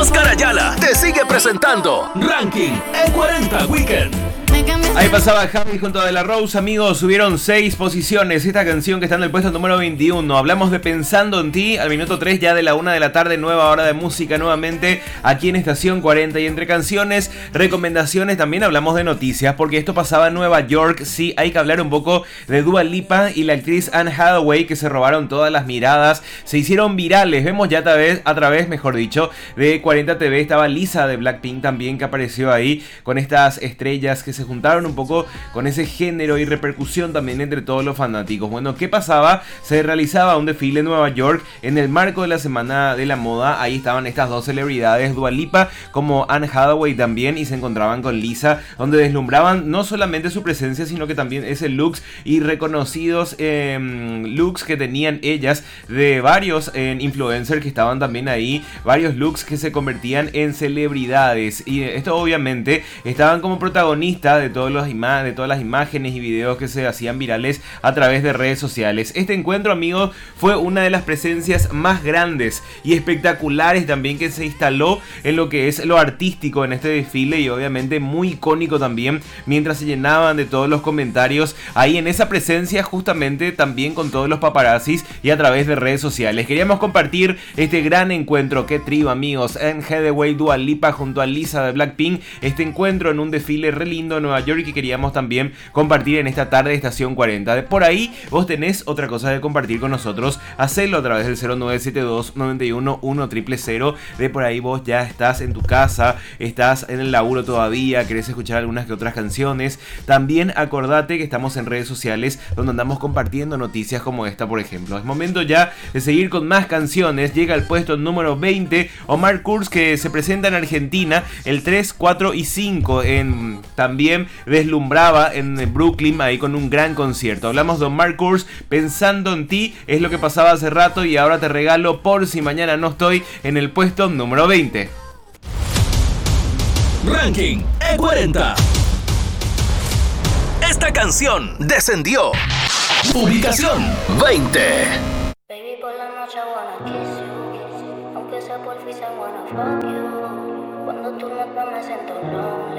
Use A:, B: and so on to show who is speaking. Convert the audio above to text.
A: Oscar Ayala te sigue presentando Ranking E40 Weekend.
B: Ahí pasaba Javi junto a De La Rose, amigos, subieron 6 posiciones esta canción que está en el puesto número 21. Hablamos de Pensando en Ti, al minuto 3 ya de la 1 de la tarde, nueva hora de música nuevamente aquí en Estación 40. Y entre canciones, recomendaciones, también hablamos de noticias, porque esto pasaba en Nueva York. Sí, hay que hablar un poco de Dua Lipa y la actriz Anne Hathaway, que se robaron todas las miradas, se hicieron virales. Vemos ya a través, mejor dicho, de 40 TV, estaba Lisa de Blackpink también, que apareció ahí con estas estrellas que se juntaron un poco con ese género y repercusión también entre todos los fanáticos. Bueno, ¿qué pasaba? Se realizaba un desfile en Nueva York en el marco de la Semana de la Moda. Ahí estaban estas dos celebridades, Dua Lipa como Anne Hathaway también, y se encontraban con Lisa, donde deslumbraban no solamente su presencia, sino que también ese looks y reconocidos looks que tenían ellas de varios influencers que estaban también ahí, varios looks que se convertían en celebridades. Y esto obviamente estaban como protagonistas de todas las imágenes y videos que se hacían virales a través de redes sociales. Este encuentro, amigos, fue una de las presencias más grandes y espectaculares también que se instaló en lo que es lo artístico en este desfile, y obviamente muy icónico también, mientras se llenaban de todos los comentarios ahí en esa presencia, justamente también con todos los paparazzis y a través de redes sociales. Queríamos compartir este gran encuentro. Qué trío, amigos. Anne Hathaway, Dua Lipa junto a Lisa de Blackpink. Este encuentro en un desfile re lindo en Nueva York, y que queríamos también compartir en esta tarde de Estación 40. Por ahí vos tenés otra cosa de compartir con nosotros, hacelo a través del 0972 91 1000. De por ahí vos ya estás en tu casa, estás en el laburo todavía, querés escuchar algunas que otras canciones. También acordate que estamos en redes sociales, donde andamos compartiendo noticias como esta, por ejemplo. Es momento ya de seguir con más canciones. Llega al puesto número 20 Omar Kurz, que se presenta en Argentina el 3, 4 y 5. También deslumbraba en Brooklyn ahí con un gran concierto. Hablamos de Omar Kurz, Pensando en Ti, es lo que pasaba hace rato, y ahora te regalo Por si mañana no estoy en el puesto número 20.
A: Ranking E40. Esta canción descendió. Ubicación 20.
C: Baby, por la noche I wanna kiss you, aunque sea por fin I wanna fuck you. Cuando tú no estás me siento lonely.